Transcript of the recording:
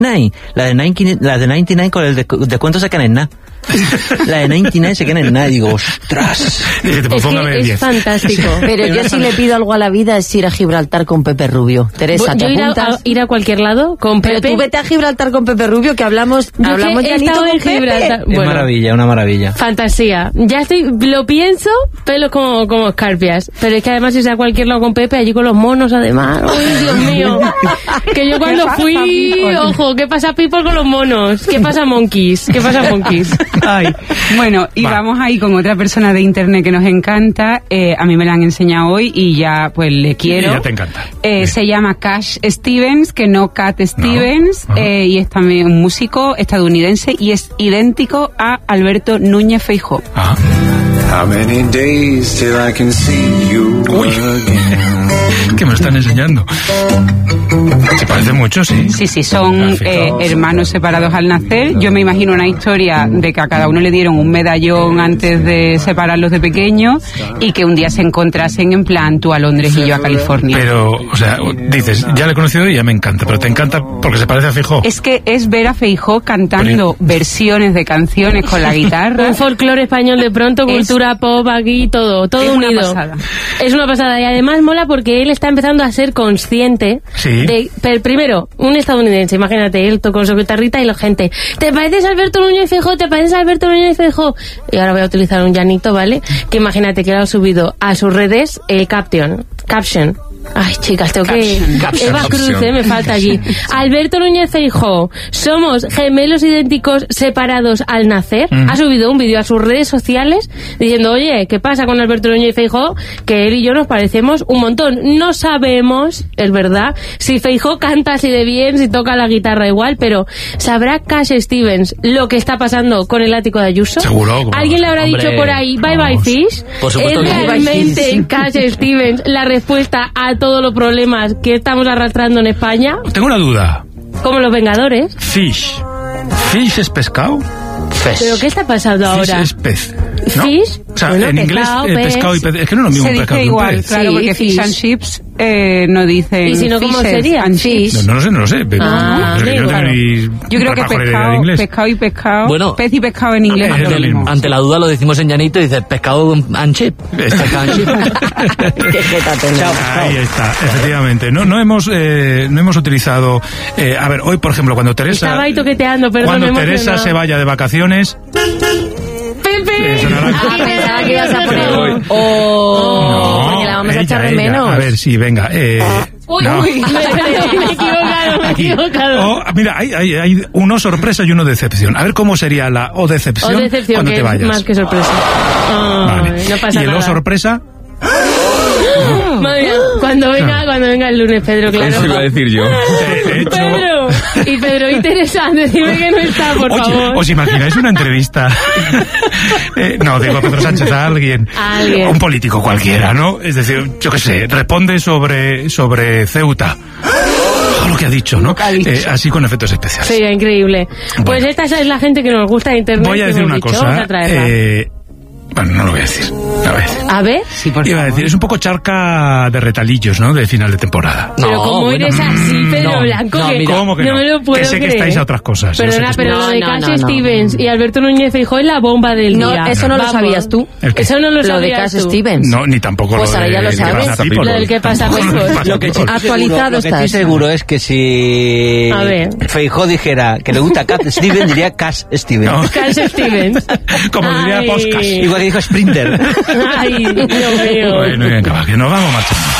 La de 99 con el descuento se queda en nada. La de 99 se queda en nada. Y digo, ostras. Es fantástico. Pero yo si le pido algo a la vida es ir a Gibraltar con Pepe Rubio. Teresa, ¿te apuntas? Ir a cualquier lado con Pepe. Pero tú vete a Gibraltar con Pepe Rubio, que hablamos ya en Gibraltar. Bueno, maravilla, una maravilla. Fantasía. Ya lo pienso, pelos como escarpias. Pero es que además irse a cualquier lado con Pepe, allí con los monos además. ¡Ay, Dios mío! Que yo cuando fui, ojo, ¿qué pasa People con los monos? ¿Qué pasa Monkeys? Ay. Bueno, y vamos ahí con otra persona de internet que nos encanta. A mí me la han enseñado hoy y ya pues le quiero. Y ya te encanta. Se llama Cash Stevens, que no Cat Stevens, y es también un músico estadounidense y es idéntico a Alberto Núñez Feijóo. How many days till I can see you again? Que me lo están enseñando. Se parece mucho, sí. Sí, son hermanos separados al nacer. Yo me imagino una historia de que a cada uno le dieron un medallón antes de separarlos de pequeños y que un día se encontrasen en plan tú a Londres y yo a California. Pero, o sea, dices, ya le he conocido y ya me encanta, pero te encanta porque se parece a Feijóo. Es que es ver a Feijóo cantando versiones de canciones con la guitarra. Un folclore español de pronto, cultura pop aquí, todo unido. Es una pasada y además mola porque él está empezando a ser consciente de, primero, un estadounidense, imagínate, él con su guitarrita y la gente, ¿te pareces Alberto Núñez Feijóo? ¿Te pareces Alberto Núñez Feijóo? Y ahora voy a utilizar un llanito, ¿vale? Que imagínate que lo ha subido a sus redes el caption. Ay, chicas, tengo que... Eva Cruz, me falta allí. Alberto Núñez Feijóo, somos gemelos idénticos separados al nacer. Ha subido un vídeo a sus redes sociales diciendo, oye, ¿qué pasa con Alberto Núñez Feijóo? Que él y yo nos parecemos un montón. No sabemos, es verdad, si Feijóo canta así de bien, si toca la guitarra igual, pero ¿sabrá Cash Stevens lo que está pasando con el ático de Ayuso? Seguro. ¿Alguien le habrá dicho por ahí, bye bye fish? Por supuesto. ¿Es realmente Cash Stevens la respuesta a todos los problemas que estamos arrastrando en España? Tengo una duda. Como los Vengadores. Fish es pescado. ¿Pero qué está pasando ahora? Fish es pez, ¿no? Fish. O sea, bueno, en inglés pescado y pez. Es que no es lo mismo se un pescado dice que un igual, pez. claro, porque fish and chips no dicen. ¿Y si no, cómo fishes sería? And chips. No lo sé. Yo creo que pescado y pescado. Bueno, pez y pescado en inglés. Ante la duda lo decimos en llanito y dices pescado and chip. Ahí está, efectivamente. No hemos utilizado. A ver, hoy por ejemplo cuando Teresa. Estaba ahí toqueteando, perdón. Cuando Teresa se vaya de vacaciones. Pepe. Pensaba que ibas a poner hoy. porque la vamos a echar de menos. A ver, sí, venga. Uy, me he equivocado. Mira, hay uno sorpresa y uno decepción. A ver cómo sería la o decepción cuando que te vayas. Es más que sorpresa. Vale. No pasa ¿Y el nada. o sorpresa? Madre mía, cuando venga el lunes, Pedro, claro. Eso iba a decir yo. De hecho... Pedro y Teresa, decime que no está, por favor. ¿Os imagináis una entrevista? No, digo a Pedro Sánchez, a alguien. Un político cualquiera, ¿no? Es decir, yo qué sé, responde sobre Ceuta. Lo que ha dicho, ¿no? Así con efectos especiales. Sería increíble. Pues esta es la gente que nos gusta de internet. Voy a decir una cosa. Vamos a traerla. Bueno, no lo voy a decir. A ver. Sí, por Iba a decir, es un poco charca de retalillos, ¿no? De final de temporada. Pero como eres así, Pedro Blanco, ¿cómo que no? Me lo puedo que sé creer. que estáis a otras cosas. Perdona, pero lo de Cash Stevens y Alberto Núñez Feijóo es la bomba del día. Eso no lo sabías tú. Eso no lo sabías tú. Lo de Cash Stevens. No, ni tampoco pues lo de... ahora ya lo sabes. Lo del que pasa Lo que actualizado estoy estás. seguro es que si Feijóo dijera que le gusta Cat Stevens, diría Cash Stevens. No. Cash Stevens. Como diría Podcast. Igual que dijo Sprinter. Ay, Dios mío. Bueno, venga, va, que nos vamos marchando.